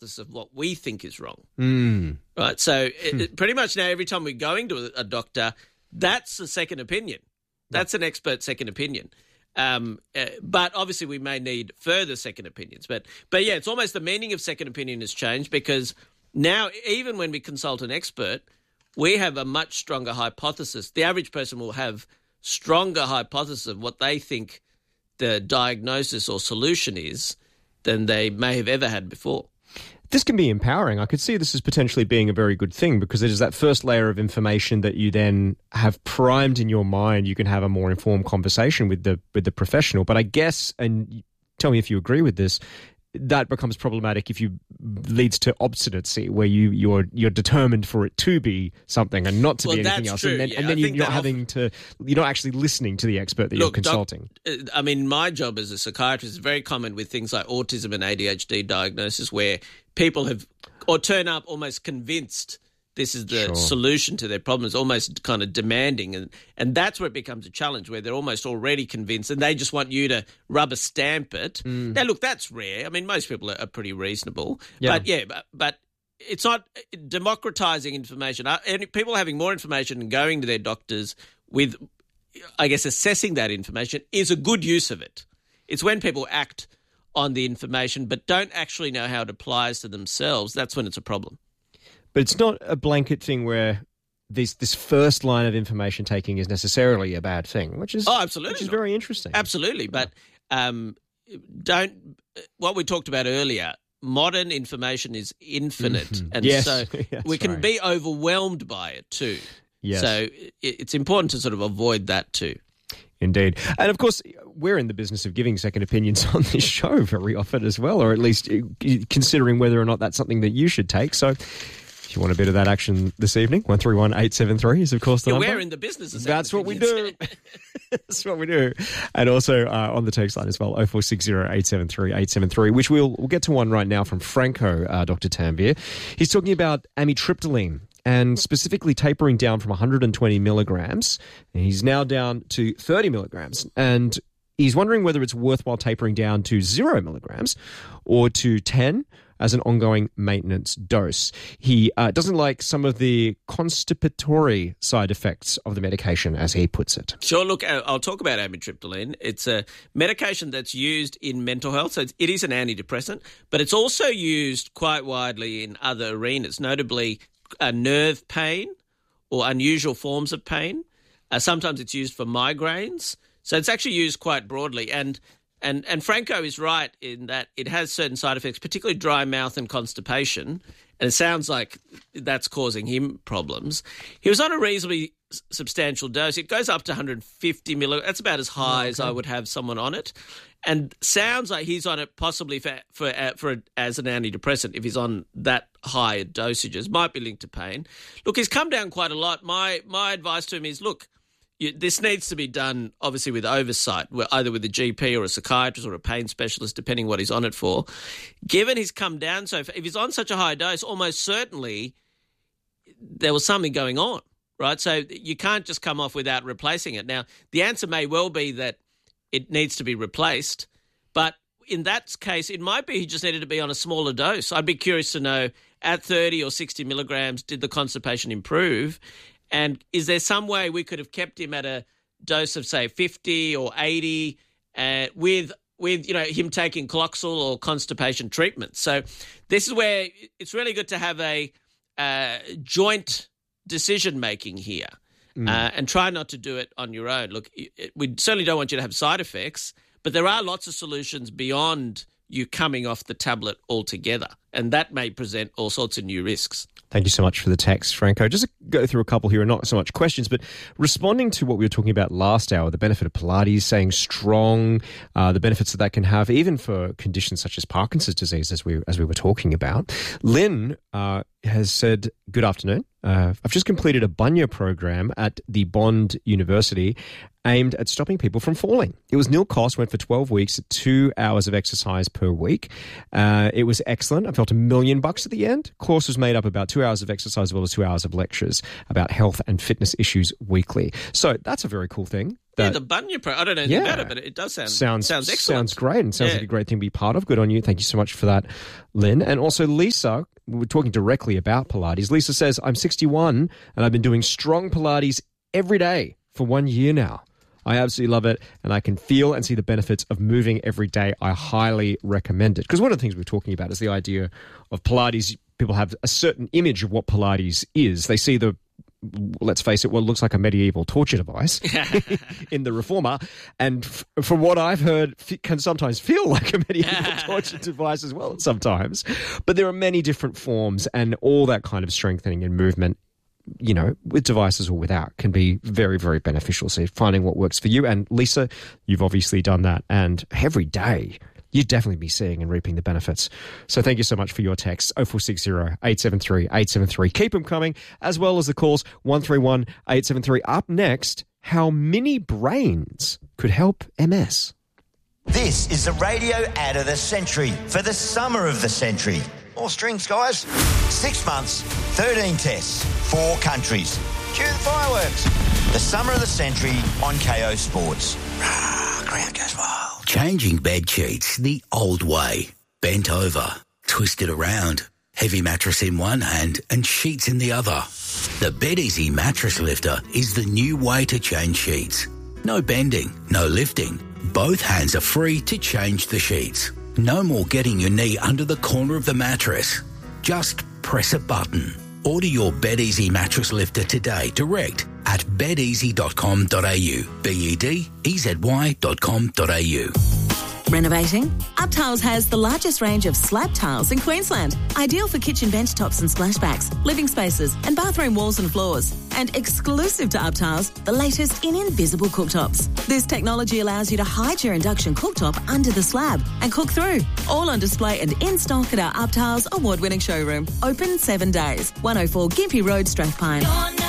hypothesis of what we think is wrong. Mm. Right? So pretty much now every time we're going to a doctor, that's a second opinion. That's an expert second opinion. But obviously we may need further second opinions. But yeah, it's almost the meaning of second opinion has changed because now even when we consult an expert, we have a much stronger hypothesis. The average person will have stronger hypothesis of what they think the diagnosis or solution is than they may have ever had before. This can be empowering. I could see this as potentially being a very good thing because it is that first layer of information that you then have primed in your mind. You can have a more informed conversation with the professional. But I guess, and tell me if you agree with this, that becomes problematic if you leads to obstinacy, where you're determined for it to be something and not to be anything else. True, and then you're not actually listening to the expert that you're consulting. My job as a psychiatrist is very common with things like autism and ADHD diagnosis, where people turn up almost convinced this is the solution to their problems, almost kind of demanding. And that's where it becomes a challenge, where they're almost already convinced and they just want you to rubber stamp it. Now, look, that's rare. I mean, most people are pretty reasonable. Yeah. But it's not democratizing information. People having more information and going to their doctors with, I guess, assessing that information is a good use of it. It's when people act on the information but don't actually know how it applies to themselves. That's when it's a problem. But it's not a blanket thing where this first line of information taking is necessarily a bad thing, which is absolutely, which is very interesting. Absolutely, but what we talked about earlier. Modern information is infinite, and so we can be overwhelmed by it too. Yes. So it's important to sort of avoid that too. Indeed. And of course, we're in the business of giving second opinions on this show very often as well, or at least considering whether or not that's something that you should take. So if you want a bit of that action this evening, 131873 is, of course, the number. We're in the business of second That's what we opinions. do. That's what we do. And also on the text line as well, 0460 which we'll get to one right now from Franco, Dr. Tanvir. He's talking about amitriptyline and specifically tapering down from 120 milligrams. And he's now down to 30 milligrams. And he's wondering whether it's worthwhile tapering down to 0 milligrams or to 10 as an ongoing maintenance dose. He doesn't like some of the constipatory side effects of the medication, as he puts it. Sure, look, I'll talk about amitriptyline. It's a medication that's used in mental health, so it is an antidepressant, but it's also used quite widely in other arenas, notably nerve pain or unusual forms of pain. Sometimes it's used for migraines, so it's actually used quite broadly. And Franco is right in that it has certain side effects, particularly dry mouth and constipation, and it sounds like that's causing him problems. He was on a reasonably substantial dose. It goes up to 150 milligrams. That's about as high as I would have someone on it, and sounds like he's on it possibly for as an antidepressant. If he's on that high dosages, might be linked to pain. Look, he's come down quite a lot. My advice to him is, look, this needs to be done, obviously, with oversight, either with a GP or a psychiatrist or a pain specialist, depending what he's on it for. Given he's come down, so if he's on such a high dose, almost certainly there was something going on, right? So you can't just come off without replacing it. Now, the answer may well be that it needs to be replaced, but in that case, it might be he just needed to be on a smaller dose. I'd be curious to know, at 30 or 60 milligrams, did the constipation improve? And is there some way we could have kept him at a dose of, say, 50 or 80 with him taking Cloxil or constipation treatment? So this is where it's really good to have a joint decision-making here and try not to do it on your own. Look, we certainly don't want you to have side effects, but there are lots of solutions beyond you coming off the tablet altogether, and that may present all sorts of new risks. Thank you so much for the text, Franco. Just to go through a couple here, not so much questions, but responding to what we were talking about last hour, the benefit of Pilates, saying strong, the benefits that can have, even for conditions such as Parkinson's disease, as we were talking about. Lynn has said, good afternoon. I've just completed a Bunya program at the Bond University aimed at stopping people from falling. It was nil cost, went for 12 weeks, 2 hours of exercise per week. It was excellent. I felt $1 million at the end. Course was made up about 2 hours of exercise as well as 2 hours of lectures about health and fitness issues weekly. So that's a very cool thing. the bunyip. I don't know anything about it, but it does sounds excellent. Sounds great, and sounds like a great thing to be part of. Good on you. Thank you so much for that, Lynn. And also Lisa, we're talking directly about Pilates. Lisa says, I'm 61 and I've been doing strong Pilates every day for 1 year now. I absolutely love it, and I can feel and see the benefits of moving every day. I highly recommend it. Because one of the things we're talking about is the idea of Pilates. People have a certain image of what Pilates is. They see let's face it, what looks like a medieval torture device in the Reformer. And from what I've heard, can sometimes feel like a medieval torture device as well sometimes. But there are many different forms, and all that kind of strengthening and movement, you know, with devices or without, can be very, very beneficial. So finding what works for you. And Lisa, you've obviously done that. And every day, you'd definitely be seeing and reaping the benefits. So thank you so much for your texts, 0460 873 873. Keep them coming, as well as the calls, 131 873. Up next, how mini brains could help MS. This is the radio ad of the century for the summer of the century. More strings, guys. 6 months, 13 tests, 4 countries. Cue the fireworks. The summer of the century on KO Sports. Ground goes wild. Changing bed sheets the old way. Bent over, twisted around, heavy mattress in one hand and sheets in the other. The BedEasy Mattress Lifter is the new way to change sheets. No bending, no lifting. Both hands are free to change the sheets. No more getting your knee under the corner of the mattress. Just press a button. Order your BedEasy Mattress Lifter today direct at bedeasy.com.au. bedeasy.com.au. Renovating? UpTiles has the largest range of slab tiles in Queensland. Ideal for kitchen bench tops and splashbacks, living spaces and bathroom walls and floors. And exclusive to UpTiles, the latest in invisible cooktops. This technology allows you to hide your induction cooktop under the slab and cook through. All on display and in stock at our UpTiles award-winning showroom. Open 7 days. 104 Gympie Road, Strathpine.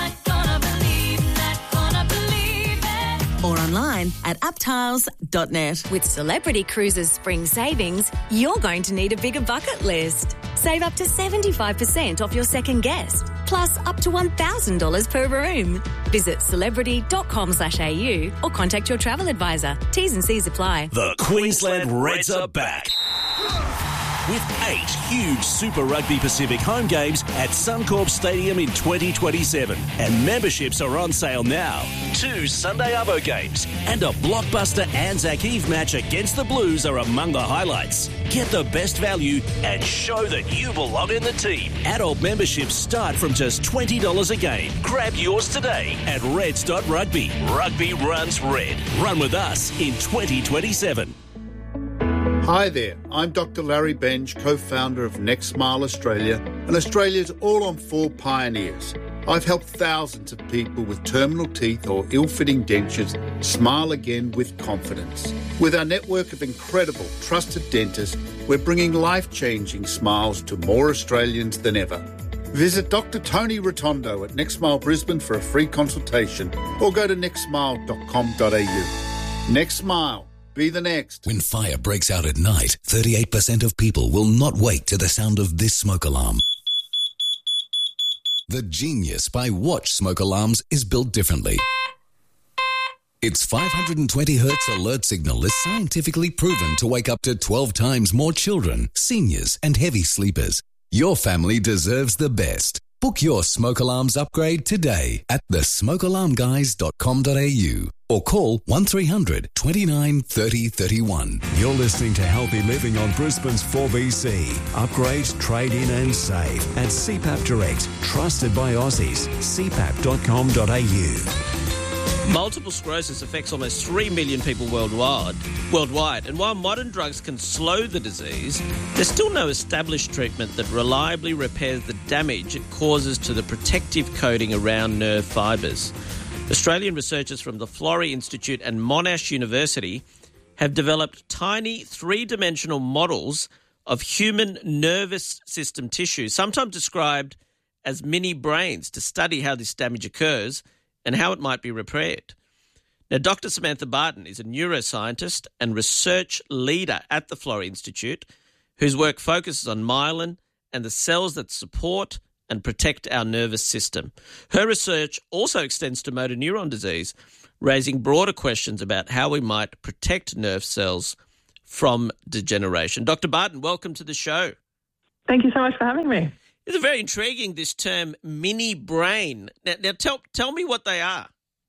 Or online at uptiles.net. With Celebrity Cruises Spring Savings, you're going to need a bigger bucket list. Save up to 75% off your second guest, plus up to $1,000 per room. Visit celebrity.com.au or contact your travel advisor. T's and C's apply. The Queensland Reds are back. With 8 huge Super Rugby Pacific home games at Suncorp Stadium in 2027. And memberships are on sale now. 2 Sunday Arvo games and a blockbuster Anzac Eve match against the Blues are among the highlights. Get the best value and show that you belong in the team. Adult memberships start from just $20 a game. Grab yours today at reds.rugby. Rugby runs red. Run with us in 2027. Hi there, I'm Dr. Larry Benj, co-founder of Next Smile Australia and Australia's all-on-4 pioneers. I've helped thousands of people with terminal teeth or ill-fitting dentures smile again with confidence. With our network of incredible, trusted dentists, we're bringing life-changing smiles to more Australians than ever. Visit Dr. Tony Rotondo at Next Smile Brisbane for a free consultation or go to nextsmile.com.au. Next Smile. Be the next. When fire breaks out at night, 38% of people will not wake to the sound of this smoke alarm. The genius by Watch smoke alarms is built differently. Its 520 Hz alert signal is scientifically proven to wake up to 12 times more children, seniors, and heavy sleepers. Your family deserves the best. Book your smoke alarms upgrade today at thesmokealarmguys.com.au or call 1300 29 30 31. You're listening to Healthy Living on Brisbane's 4BC. Upgrade, trade in and save at CPAP Direct. Trusted by Aussies. cpap.com.au. Multiple sclerosis affects almost 3 million people worldwide. And while modern drugs can slow the disease, there's still no established treatment that reliably repairs the damage it causes to the protective coating around nerve fibres. Australian researchers from the Florey Institute and Monash University have developed tiny three-dimensional models of human nervous system tissue, sometimes described as mini brains, to study how this damage occurs and how it might be repaired. Now, Dr. Samantha Barton is a neuroscientist and research leader at the Florey Institute, whose work focuses on myelin and the cells that support and protect our nervous system. Her research also extends to motor neuron disease, raising broader questions about how we might protect nerve cells from degeneration. Dr. Barton, welcome to the show. Thank you so much for having me. It's very intriguing, this term mini brain. Now tell me what they are.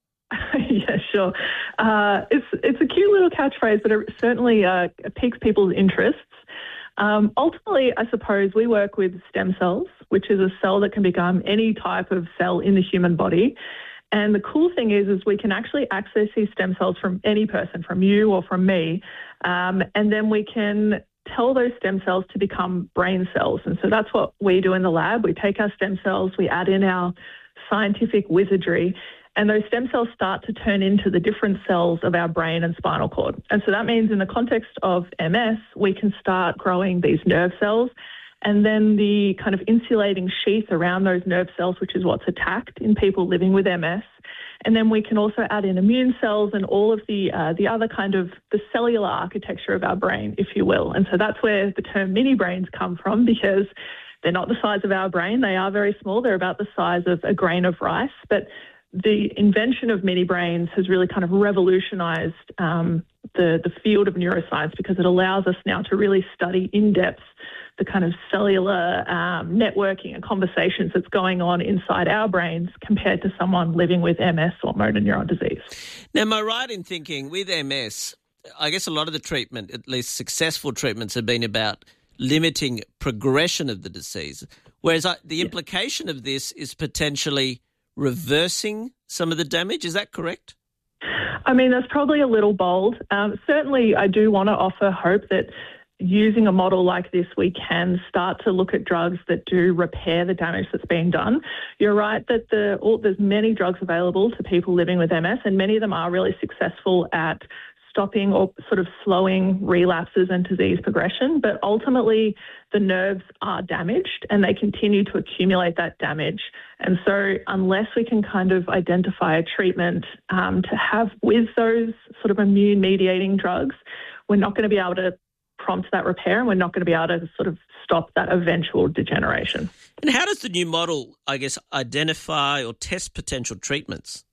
Yeah, sure. It's a cute little catchphrase, but it certainly piques people's interests. Ultimately, I suppose we work with stem cells, which is a cell that can become any type of cell in the human body. And the cool thing is we can actually access these stem cells from any person, from you or from me, and then we can tell those stem cells to become brain cells. And so that's what we do in the lab. We take our stem cells, we add in our scientific wizardry, and those stem cells start to turn into the different cells of our brain and spinal cord. And so that means in the context of MS, we can start growing these nerve cells, and then the kind of insulating sheath around those nerve cells, which is what's attacked in people living with MS. And then we can also add in immune cells and all of the other kind of the cellular architecture of our brain, if you will. And so that's where the term mini brains come from, because they're not the size of our brain. They are very small. They're about the size of a grain of rice. But the invention of mini brains has really kind of revolutionized the field of neuroscience, because it allows us now to really study in depth the kind of cellular networking and conversations that's going on inside our brains compared to someone living with MS or motor neuron disease. Now, am I right in thinking with MS, I guess a lot of the treatment, at least successful treatments, have been about limiting progression of the disease, whereas the implication of this is potentially reversing some of the damage. Is that correct? I mean, that's probably a little bold. Certainly, I do want to offer hope that using a model like this, we can start to look at drugs that do repair the damage that's being done. You're right that there's many drugs available to people living with MS, and many of them are really successful at stopping or sort of slowing relapses and disease progression. But ultimately, the nerves are damaged and they continue to accumulate that damage. And so unless we can kind of identify a treatment to have with those sort of immune-mediating drugs, we're not going to be able to prompt that repair, and we're not going to be able to sort of stop that eventual degeneration. And how does the new model, I guess, identify or test potential treatments?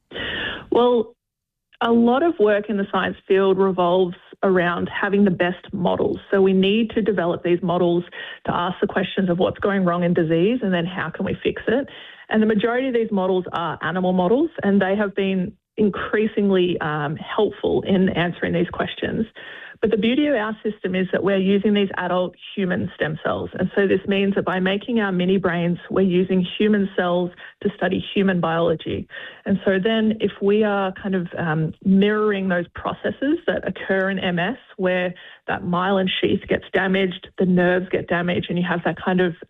Well, a lot of work in the science field revolves around having the best models. So we need to develop these models to ask the questions of what's going wrong in disease and then how can we fix it. And the majority of these models are animal models, and they have been increasingly helpful in answering these questions. But the beauty of our system is that we're using these adult human stem cells. And so this means that by making our mini brains, we're using human cells to study human biology. And so then if we are kind of mirroring those processes that occur in MS, where that myelin sheath gets damaged, the nerves get damaged, and you have that kind of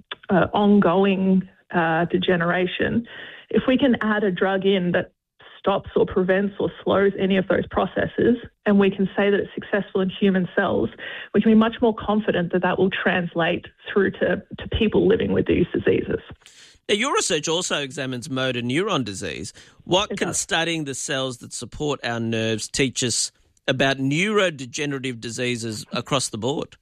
ongoing degeneration, if we can add a drug in that stops or prevents or slows any of those processes, and we can say that it's successful in human cells, we can be much more confident that that will translate through to people living with these diseases. Now, your research also examines motor neuron disease. What can studying the cells that support our nerves teach us about neurodegenerative diseases across the board?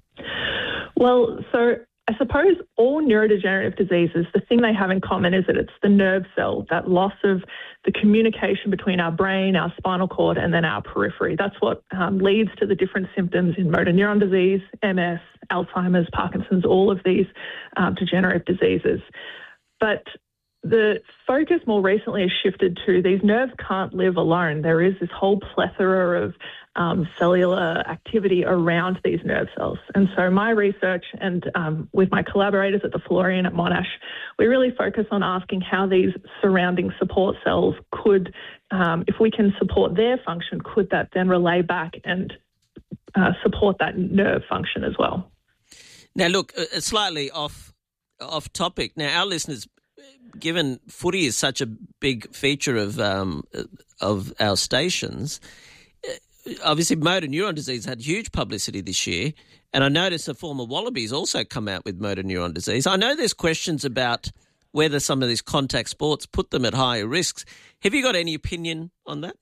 Well, so I suppose all neurodegenerative diseases, the thing they have in common is that it's the nerve cell, that loss of the communication between our brain, our spinal cord, and then our periphery. That's what leads to the different symptoms in motor neuron disease, MS, Alzheimer's, Parkinson's, all of these degenerative diseases. But the focus more recently has shifted to these nerves can't live alone. There is this whole plethora of cellular activity around these nerve cells. And so my research and with my collaborators at the Florian at Monash, we really focus on asking how these surrounding support cells could, if we can support their function, could that then relay back and support that nerve function as well. Now, look, slightly off topic. Now, our listeners, given footy is such a big feature of our stations, obviously motor neuron disease had huge publicity this year, and I noticed the former Wallabies also come out with motor neuron disease. I know there's questions about whether some of these contact sports put them at higher risks. Have you got any opinion on that?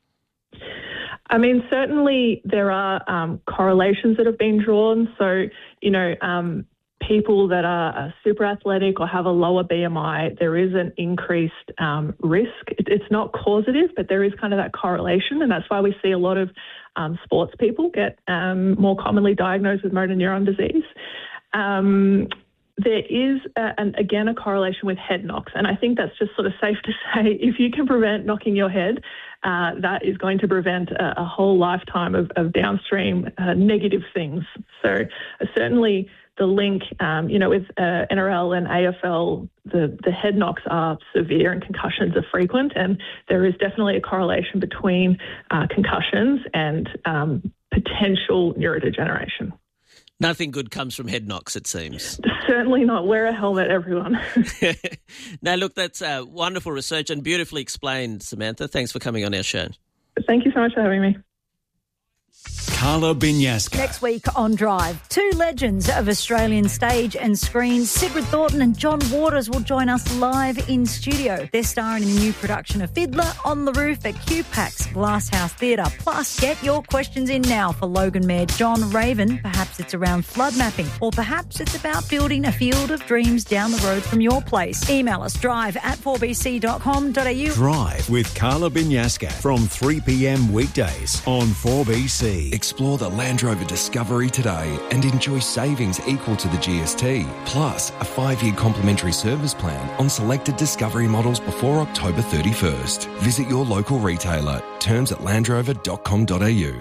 I mean, certainly there are correlations that have been drawn. So, people that are super athletic or have a lower BMI, there is an increased risk. It's not causative, but there is kind of that correlation, and that's why we see a lot of sports people get more commonly diagnosed with motor neuron disease. There is, again, a correlation with head knocks, and I think that's just sort of safe to say if you can prevent knocking your head, that is going to prevent a whole lifetime of downstream negative things. So certainly the link, with NRL and AFL, the head knocks are severe and concussions are frequent, and there is definitely a correlation between concussions and potential neurodegeneration. Nothing good comes from head knocks, it seems. Certainly not. Wear a helmet, everyone. Now, look, that's wonderful research and beautifully explained, Samantha. Thanks for coming on our show. Thank you so much for having me. Carla Binyaska. Next week on Drive, two legends of Australian stage and screen, Sigrid Thornton and John Waters, will join us live in studio. They're starring in the new production of Fiddler on the Roof at QPAX Glasshouse Theatre. Plus, get your questions in now for Logan Mayor John Raven. Perhaps it's around flood mapping, or perhaps it's about building a field of dreams down the road from your place. Email us drive@4bc.com.au. Drive with Carla Binyaska from 3 p.m. weekdays on 4BC. Explore the Land Rover Discovery today and enjoy savings equal to the GST, plus a 5-year complimentary service plan on selected Discovery models before October 31st. Visit your local retailer. Terms at landrover.com.au.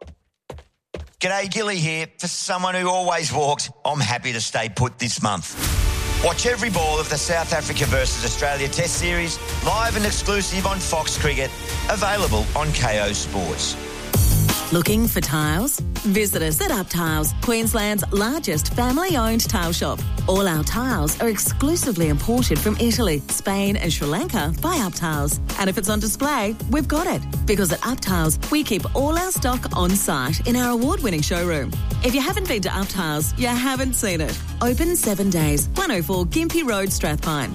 G'day, Gilly here. For someone who always walks, I'm happy to stay put this month. Watch every ball of the South Africa versus Australia Test Series live and exclusive on Fox Cricket, available on KO Sports. Looking for tiles? Visit us at Up Tiles, Queensland's largest family-owned tile shop. All our tiles are exclusively imported from Italy, Spain and Sri Lanka by Up Tiles. And if it's on display, we've got it. Because at Up Tiles, we keep all our stock on site in our award-winning showroom. If you haven't been to Up Tiles, you haven't seen it. Open 7 days, 104 Gympie Road, Strathpine.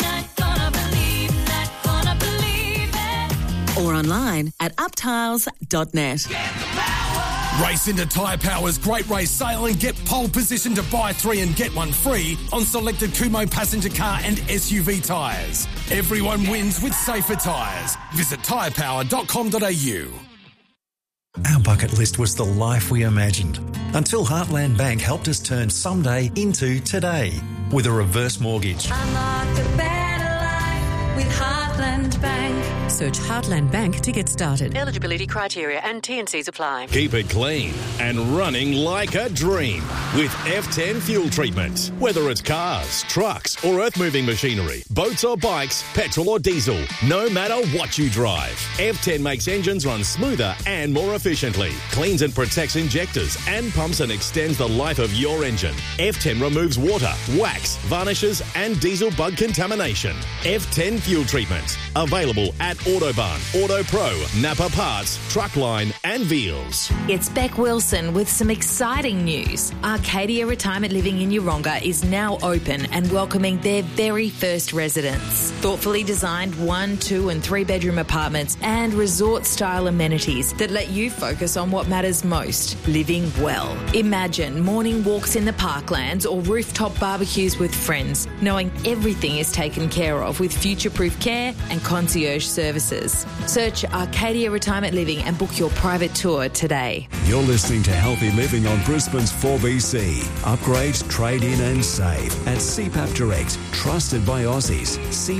Or online at uptiles.net. Race into Tyre Power's Great Race Sale and get pole position to buy 3 and get 1 free on selected Kumho passenger car and SUV tyres. Everyone wins with safer tyres. Visit tyrepower.com.au. Our bucket list was the life we imagined until Heartland Bank helped us turn someday into today with a reverse mortgage. Unlock a better life with Heartland Bank. Search Heartland Bank to get started. Eligibility criteria and T&Cs apply. Keep it clean and running like a dream with F10 fuel treatment. Whether it's cars, trucks or earth-moving machinery, boats or bikes, petrol or diesel, no matter what you drive, F10 makes engines run smoother and more efficiently, cleans and protects injectors and pumps and extends the life of your engine. F10 removes water, wax, varnishes and diesel bug contamination. F10 fuel treatment. Available at Autobahn, Auto Pro, Napa Parts, Truckline and Veals. It's Beck Wilson with some exciting news. Arcadia Retirement Living in Yeronga is now open and welcoming their very first residents. Thoughtfully designed 1, 2 and 3 bedroom apartments and resort-style amenities that let you focus on what matters most, living well. Imagine morning walks in the parklands or rooftop barbecues with friends, knowing everything is taken care of with future-proof care and concierge services. Search Arcadia Retirement Living and book your private tour today. You're listening to Healthy Living on Brisbane's 4BC. Upgrade, trade in and save at CPAP Direct. Trusted by Aussies.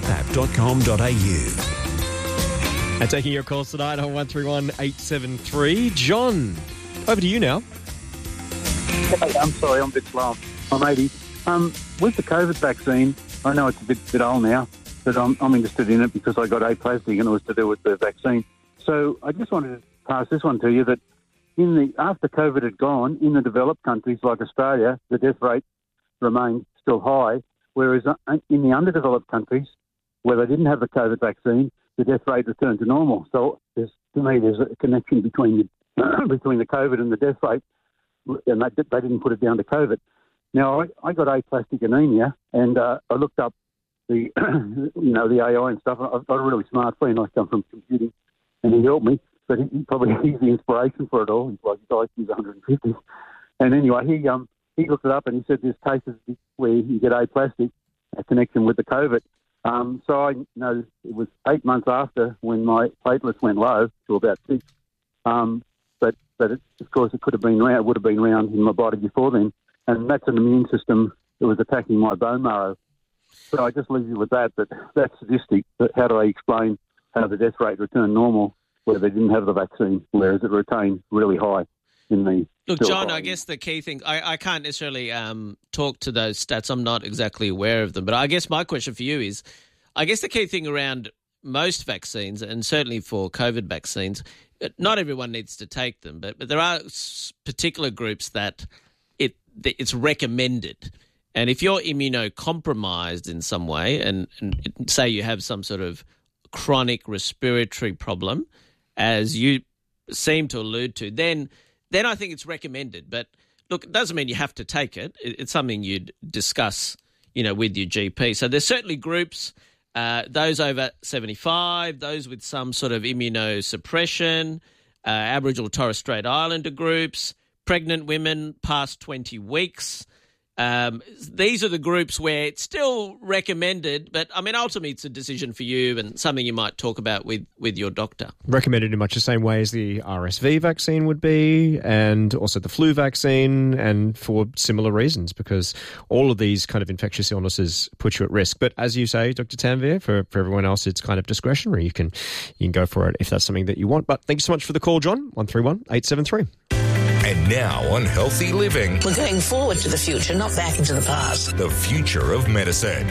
cpap.com.au. And taking your calls tonight on 131 873. John, over to you now. Hey, I'm sorry, I'm a bit slow. I'm 80. With the COVID vaccine, I know it's a bit old now, but I'm interested in it because I got aplastic and it was to do with the vaccine. So I just wanted to pass this one to you that after COVID had gone, in the developed countries like Australia, the death rate remained still high, whereas in the underdeveloped countries, where they didn't have the COVID vaccine, the death rate returned to normal. So to me, there's a connection between the COVID and the death rate, and they didn't put it down to COVID. Now, I got aplastic anemia, and I looked up the the AI and stuff. I've got a really smart friend. I come from computing, and he helped me. But he's the inspiration for it all. He's like, his IQ's 150. And anyway, he he looked it up and he said there's cases where you get aplastic, a connection with the COVID. So I know it was 8 months after when my platelets went low to about 6. But of course, it could have been around, would have been around in my body before then. And that's an immune system that was attacking my bone marrow. So I just leave you with that statistic. How do I explain how the death rate returned normal where they didn't have the vaccine, whereas it retained really high in the... Look, John, I guess the key thing, I can't necessarily talk to those stats. I'm not exactly aware of them. But I guess my question for you is, I guess the key thing around most vaccines, and certainly for COVID vaccines, not everyone needs to take them, but there are particular groups that it's recommended. And if you're immunocompromised in some way and say you have some sort of chronic respiratory problem, as you seem to allude to, then I think it's recommended. But look, it doesn't mean you have to take it. It's something you'd discuss, with your GP. So there's certainly groups, those over 75, those with some sort of immunosuppression, Aboriginal Torres Strait Islander groups, pregnant women past 20 weeks. These are the groups where it's still recommended, but I mean, ultimately it's a decision for you and something you might talk about with your doctor. Recommended in much the same way as the RSV vaccine would be, and also the flu vaccine, and for similar reasons, because all of these kind of infectious illnesses put you at risk. But as you say, Dr. Tanvir, for everyone else, it's kind of discretionary. You can go for it if that's something that you want. But thank you so much for the call, John. 131-873. And now on Healthy Living. We're going forward to the future, not back into the past. The future of medicine.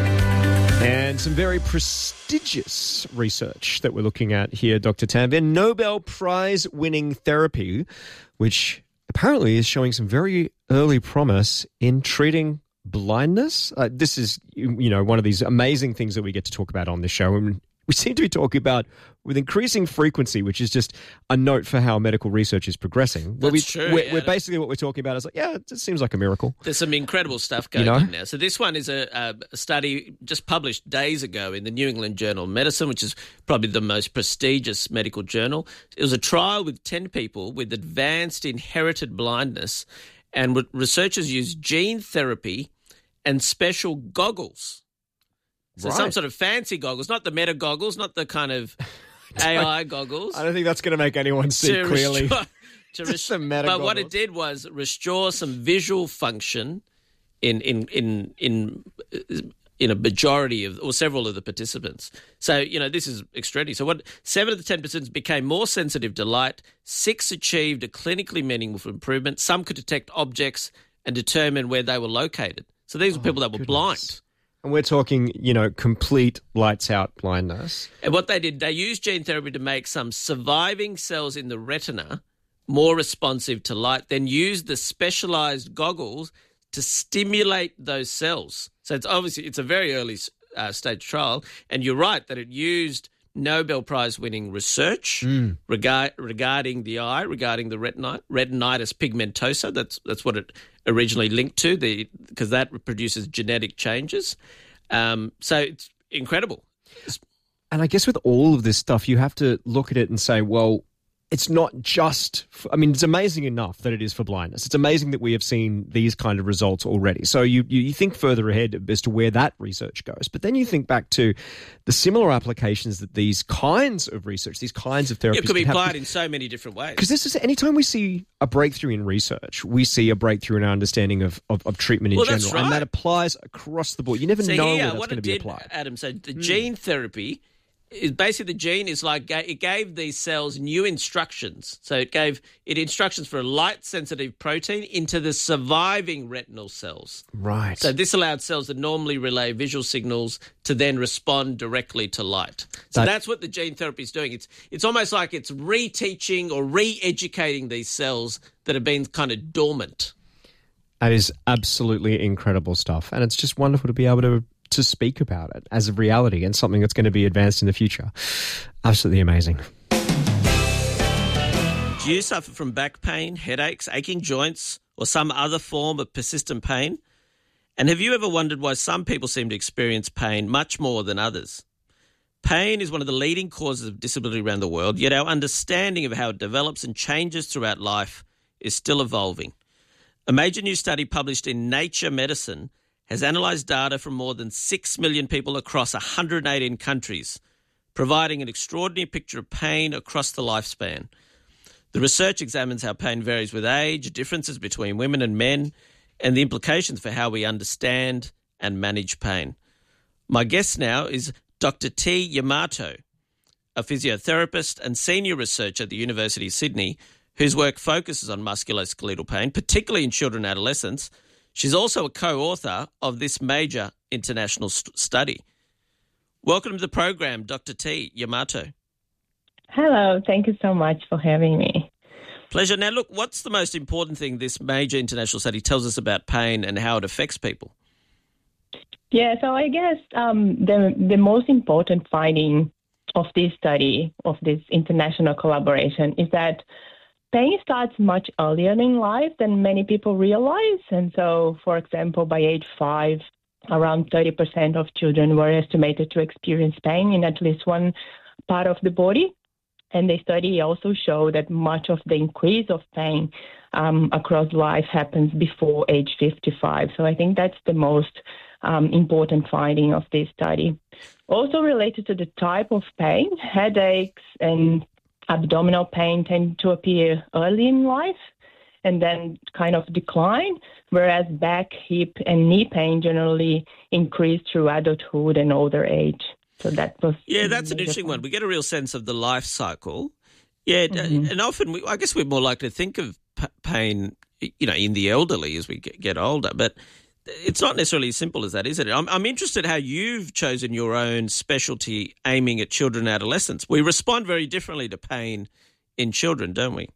And some very prestigious research that we're looking at here, Dr. Tanvir. Nobel Prize-winning therapy, which apparently is showing some very early promise in treating blindness. This is, one of these amazing things that we get to talk about on this show. And we seem to be talking about with increasing frequency, which is just a note for how medical research is progressing. That's true. We're basically what we're talking about is like, it seems like a miracle. There's some incredible stuff going on now. So this one is a study just published days ago in the New England Journal of Medicine, which is probably the most prestigious medical journal. It was a trial with 10 people with advanced inherited blindness, and researchers used gene therapy and special goggles. So some sort of fancy goggles, not the Meta goggles, not the kind of AI goggles. I don't think that's going to make anyone see clearly. Just the Meta goggles. What it did was restore some visual function in a majority of, or several of the participants. So, this is extraordinary. So 7 of the 10 participants became more sensitive to light. 6 achieved a clinically meaningful improvement. Some could detect objects and determine where they were located. So these were people that were blind. And we're talking, complete lights-out blindness. And what they did, they used gene therapy to make some surviving cells in the retina more responsive to light, then used the specialised goggles to stimulate those cells. So it's a very early stage trial, and you're right that it used Nobel Prize-winning research regarding the eye, regarding the retinitis pigmentosa. That's what it originally linked to, because that produces genetic changes. So it's incredible. And I guess with all of this stuff, you have to look at it and say, well, it's not just it's amazing enough that it is for blindness. It's amazing that we have seen these kind of results already. So you think further ahead as to where that research goes. But then you think back to the similar applications that these kinds of research, these kinds of therapies... It could be applied in so many different ways. Because this is, anytime we see a breakthrough in research, we see a breakthrough in our understanding of treatment in general. Right. And that applies across the board. You never know where that's going to be applied. Adam, so the gene therapy... Basically, the gene is like it gave these cells new instructions. So it gave it instructions for a light-sensitive protein into the surviving retinal cells. Right. So this allowed cells that normally relay visual signals to then respond directly to light. So that's what the gene therapy is doing. It's almost like it's reteaching or re-educating these cells that have been kind of dormant. That is absolutely incredible stuff. And it's just wonderful to be able to speak about it as a reality and something that's going to be advanced in the future. Absolutely amazing. Do you suffer from back pain, headaches, aching joints, or some other form of persistent pain? And have you ever wondered why some people seem to experience pain much more than others? Pain is one of the leading causes of disability around the world, yet our understanding of how it develops and changes throughout life is still evolving. A major new study published in Nature Medicine has analysed data from more than 6 million people across 118 countries, providing an extraordinary picture of pain across the lifespan. The research examines how pain varies with age, differences between women and men, and the implications for how we understand and manage pain. My guest now is Dr. T. Yamato, a physiotherapist and senior researcher at the University of Sydney, whose work focuses on musculoskeletal pain, particularly in children and adolescents. She's also a co-author of this major international study. Welcome to the program, Dr. T. Yamato. Hello, thank you so much for having me. Pleasure. Now, look, what's the most important thing this major international study tells us about pain and how it affects people? Yeah, so I guess the most important finding of this study, of this international collaboration, is that pain starts much earlier in life than many people realize. And so, for example, by age 5, around 30% of children were estimated to experience pain in at least one part of the body. And the study also showed that much of the increase of pain across life happens before age 55. So I think that's the most important finding of this study. Also related to the type of pain, headaches and abdominal pain tend to appear early in life and then kind of decline, whereas back, hip and knee pain generally increase through adulthood and older age. So that was... Yeah, that's an interesting one. We get a real sense of the life cycle. Yeah, and often I guess we're more likely to think of pain, in the elderly as we get older, but it's not necessarily as simple as that, is it? I'm interested how you've chosen your own specialty aiming at children and adolescents. We respond very differently to pain in children, don't we?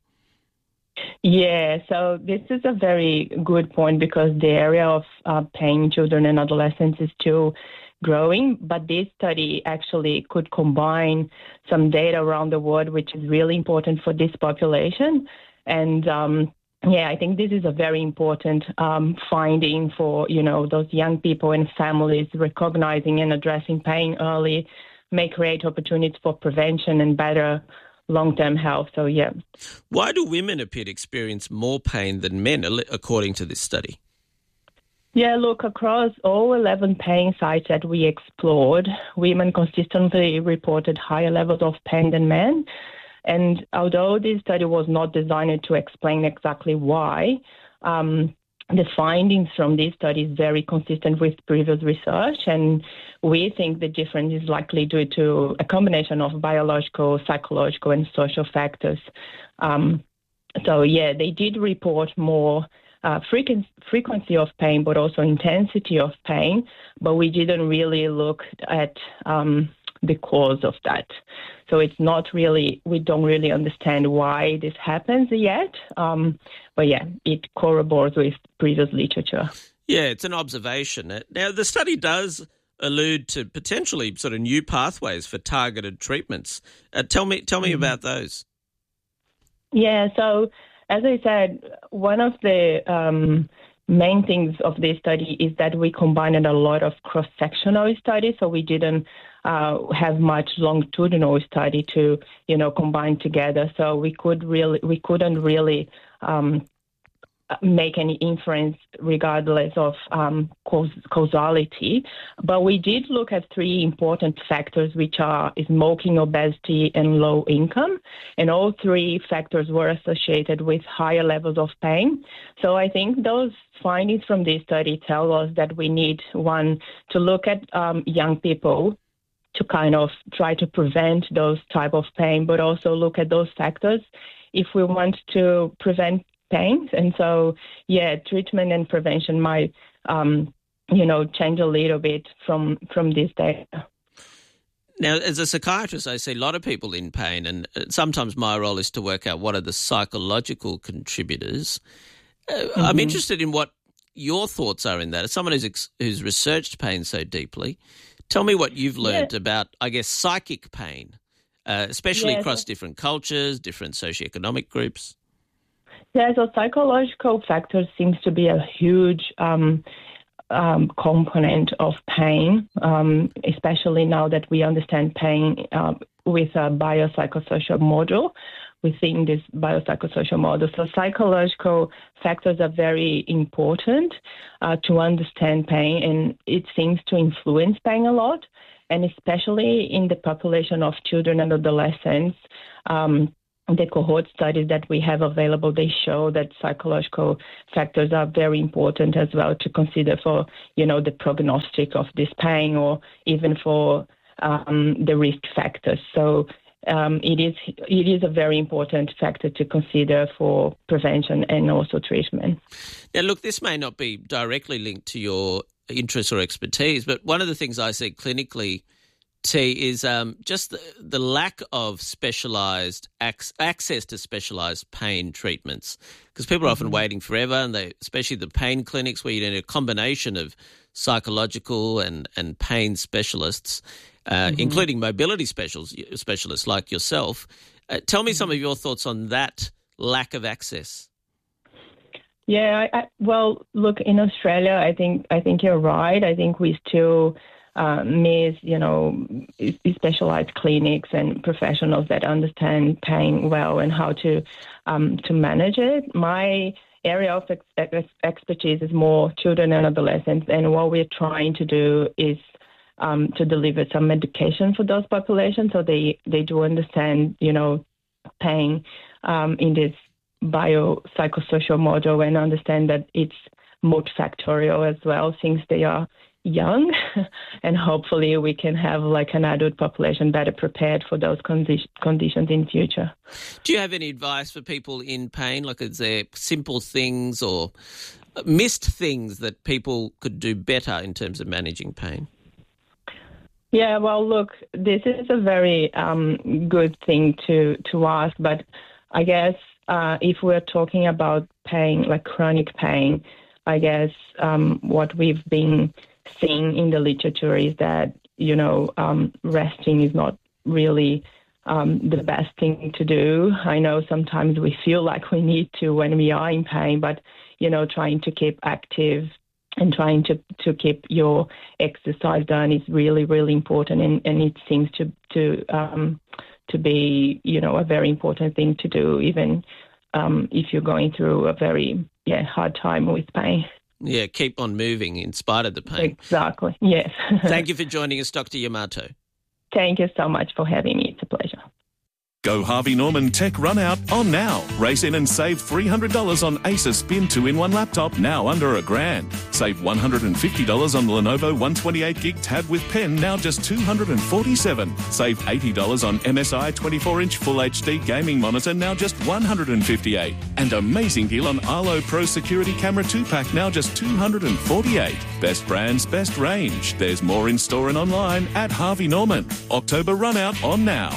Yeah, so this is a very good point because the area of pain in children and adolescents is still growing, but this study actually could combine some data around the world, which is really important for this population. And I think this is a very important finding for, those young people and families. Recognizing and addressing pain early may create opportunities for prevention and better long-term health. So, yeah. Why do women appear to experience more pain than men, according to this study? Yeah, look, across all 11 pain sites that we explored, women consistently reported higher levels of pain than men. And although this study was not designed to explain exactly why, the findings from this study is very consistent with previous research, and we think the difference is likely due to a combination of biological, psychological, and social factors. They did report more frequency of pain, but also intensity of pain, but we didn't really look at the cause of that. So we don't really understand why this happens yet. It corroborates with previous literature. Yeah, it's an observation. Now, the study does allude to potentially sort of new pathways for targeted treatments. Tell me about those. Yeah, so as I said, one of the main things of this study is that we combined a lot of cross-sectional studies, so we didn't have much longitudinal study to, combine together. So we couldn't really make any inference regardless of causality. But we did look at 3 important factors, which are smoking, obesity, and low income. And all 3 factors were associated with higher levels of pain. So I think those findings from this study tell us that we need, one, to look at young people to kind of try to prevent those type of pain, but also look at those factors if we want to prevent pain. And so, treatment and prevention might, change a little bit from this data. Now, as a psychiatrist, I see a lot of people in pain, and sometimes my role is to work out what are the psychological contributors. I'm interested in what your thoughts are in that. As someone who's researched pain so deeply, tell me what you've learned about, I guess, psychic pain, especially across different cultures, different socioeconomic groups. Yeah, so psychological factors seems to be a huge component of pain, especially now that we understand pain with a biopsychosocial model. within this biopsychosocial model. So psychological factors are very important to understand pain, and it seems to influence pain a lot, and especially in the population of children and adolescents. The cohort studies that we have available, they show that psychological factors are very important as well to consider for, the prognostic of this pain, or even for the risk factors. So it is a very important factor to consider for prevention and also treatment. Now, look, this may not be directly linked to your interests or expertise, but one of the things I see clinically, T, is just the lack of specialised access to specialised pain treatments, because people are often waiting forever, and especially the pain clinics where you need a combination of psychological and pain specialists, including mobility specialists like yourself. Tell me some of your thoughts on that lack of access. Yeah, well, look, in Australia, I think you're right. I think we still miss, specialized clinics and professionals that understand pain well and how to manage it. My area of expertise is more children and adolescents, and what we're trying to do is to deliver some medication for those populations, so they do understand, pain in this biopsychosocial model, and understand that it's multifactorial as well, since they are young, and hopefully we can have like an adult population better prepared for those conditions in future. Do you have any advice for people in pain? Like, is there simple things or missed things that people could do better in terms of managing pain? Yeah, well, look, this is a very good thing to ask, but I guess if we're talking about pain, like chronic pain, I guess what we've been seeing in the literature is that, resting is not really the best thing to do. I know sometimes we feel like we need to when we are in pain, but, trying to keep active and trying to keep your exercise done is really, really important. And it seems to be, a very important thing to do, even if you're going through a very hard time with pain. Yeah, keep on moving in spite of the pain. Exactly, yes. Thank you for joining us, Dr. Yamato. Thank you so much for having me. It's a pleasure. Go Harvey Norman Tech Run Out on now. Race in and save $300 on Acer Spin 2-in-1 laptop, now under $1,000. Save $150 on the Lenovo 128GB tab with pen, now just $247. Save $80 on MSI 24-inch Full HD gaming monitor, now just $158. And amazing deal on Arlo Pro Security Camera 2-pack, now just $248. Best brands, best range. There's more in store and online at Harvey Norman. October Run Out on now.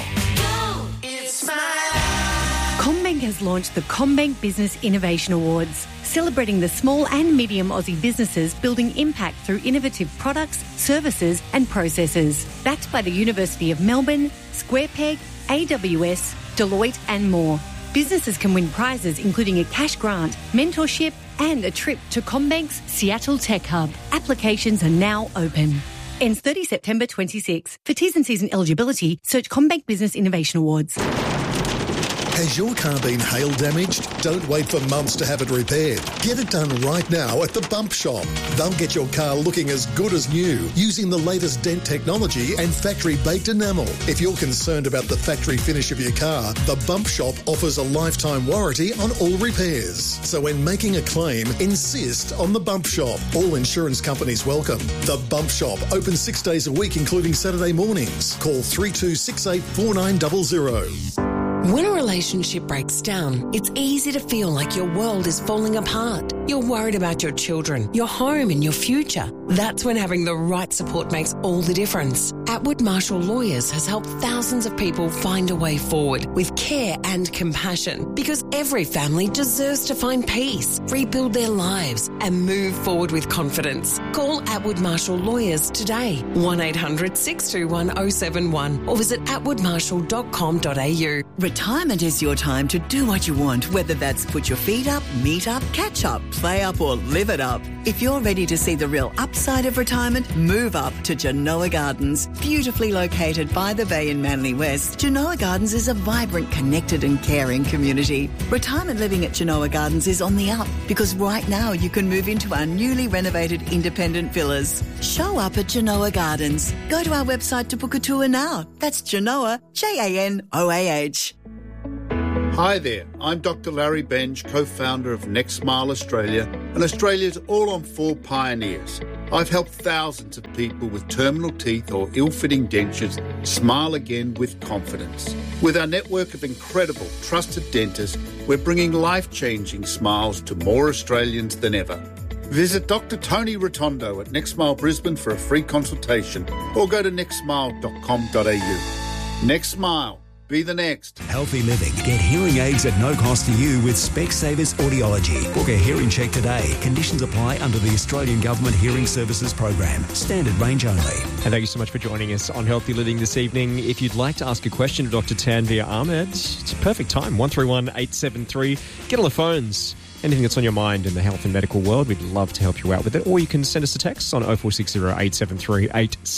CommBank has launched the CommBank Business Innovation Awards, celebrating the small and medium Aussie businesses building impact through innovative products, services and processes. Backed by the University of Melbourne, SquarePeg, AWS, Deloitte and more. Businesses can win prizes including a cash grant, mentorship and a trip to CommBank's Seattle Tech Hub. Applications are now open. Ends 30 September 26. For T's and C's and eligibility, search CommBank Business Innovation Awards. Has your car been hail damaged? Don't wait for months to have it repaired. Get it done right now at the Bump Shop. They'll get your car looking as good as new using the latest dent technology and factory-baked enamel. If you're concerned about the factory finish of your car, the Bump Shop offers a lifetime warranty on all repairs. So when making a claim, insist on the Bump Shop. All insurance companies welcome. The Bump Shop, open 6 days a week, including Saturday mornings. Call 3268 4900. When a relationship breaks down, it's easy to feel like your world is falling apart. You're worried about your children, your home and your future. That's when having the right support makes all the difference. Atwood Marshall Lawyers has helped thousands of people find a way forward with care and compassion, because every family deserves to find peace, rebuild their lives and move forward with confidence. Call Atwood Marshall Lawyers today, 1-800-621-071 or visit atwoodmarshall.com.au. Retirement is your time to do what you want, whether that's put your feet up, meet up, catch up, play up or live it up. If you're ready to see the real upside of retirement, move up to Genoa Gardens. Beautifully located by the bay in Manly West, Genoa Gardens is a vibrant, connected and caring community. Retirement living at Genoa Gardens is on the up because right now you can move into our newly renovated independent villas. Show up at Genoa Gardens. Go to our website to book a tour now. That's Genoa, Janoah. Hi there, I'm Dr. Larry Benge, co-founder of Next Smile Australia and Australia's all-on-4 pioneers. I've helped thousands of people with terminal teeth or ill-fitting dentures smile again with confidence. With our network of incredible, trusted dentists, we're bringing life-changing smiles to more Australians than ever. Visit Dr. Tony Rotondo at Next Smile Brisbane for a free consultation or go to nextsmile.com.au. Next Smile. Be the next. Healthy living. Get hearing aids at no cost to you with Specsavers Audiology. Book a hearing check today. Conditions apply under the Australian Government Hearing Services Program. Standard range only. And thank you so much for joining us on Healthy Living this evening. If you'd like to ask a question of Dr. Tanveer Ahmed, it's a perfect time. 131 873. Get on the phones. Anything that's on your mind in the health and medical world, we'd love to help you out with it. Or you can send us a text on 0460 873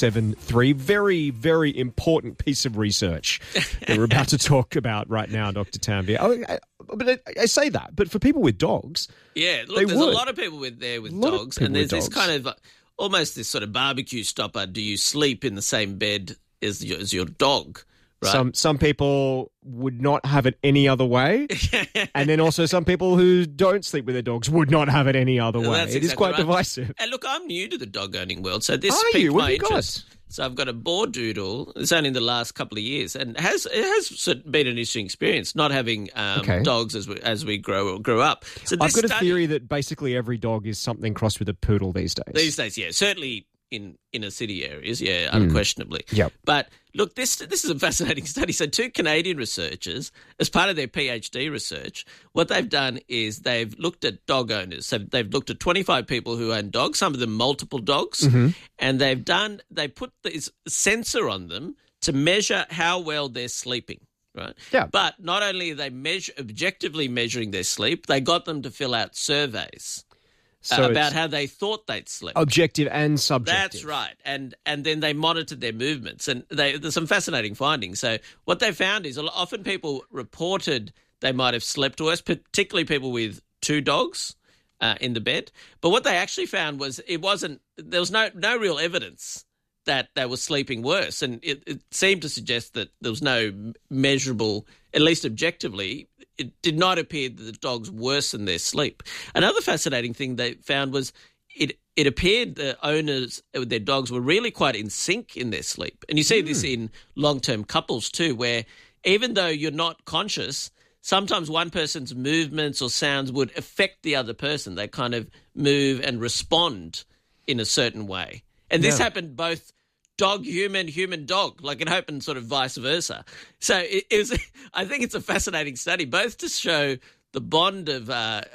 873. Very, very important piece of research that we're about to talk about right now, Dr. Tanveer. But I say that, but for people with dogs, yeah, look, there's a lot of people with dogs, and there's this kind of almost this sort of barbecue stopper. Do you sleep in the same bed as your dog? Right. Some people would not have it any other way, and then also some people who don't sleep with their dogs would not have it any other way. It is quite divisive. And look, I'm new to the dog owning world, so this piqued my interest. So I've got a Bordoodle. It's only in the last couple of years, and it has been an interesting experience not having dogs as we grow up. So I've got a theory that basically every dog is something crossed with a poodle these days. These days, yeah, certainly in inner city areas, yeah, unquestionably. Yep. But look, this is a fascinating study. So 2 Canadian researchers, as part of their PhD research, what they've done is they've looked at dog owners. So they've looked at 25 people who own dogs, some of them multiple dogs, and they put this sensor on them to measure how well they're sleeping. Right. Yeah. But not only are they objectively measuring their sleep, they got them to fill out surveys. About how they thought they'd slept. Objective and subjective. That's right. And then they monitored their movements. And there's some fascinating findings. So what they found is often people reported they might have slept worse, particularly people with 2 dogs in the bed. But what they actually found was there was no real evidence that they were sleeping worse. And it seemed to suggest that there was no measurable, at least objectively, it did not appear that the dogs worsened their sleep. Another fascinating thing they found was it appeared the owners with their dogs were really quite in sync in their sleep. And you see this in long-term couples too, where even though you're not conscious, sometimes one person's movements or sounds would affect the other person. They kind of move and respond in a certain way. And this happened both dog, human, dog. Like it happened sort of vice versa. So it was. I think it's a fascinating study, both to show the bond of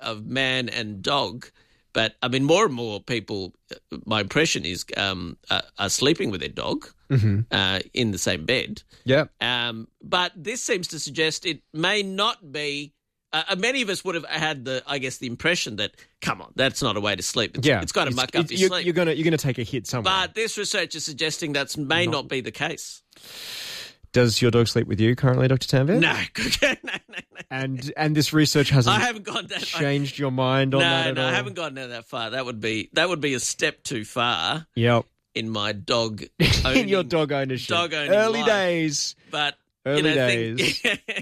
man and dog. But I mean, more and more people, my impression is, are sleeping with their dog in the same bed. Yeah. But this seems to suggest it may not be. Many of us would have had the impression that, come on, that's not a way to sleep. It's got to muck up your sleep. You're gonna take a hit somewhere. But this research is suggesting that may not be the case. Does your dog sleep with you currently, Dr. Tanveer? No. And this research hasn't I haven't gone that changed your mind on that at all? No, I haven't gone that far. That would be a step too far. Yep. In my dog owning, in your dog ownership. Early life. Days. But Early days.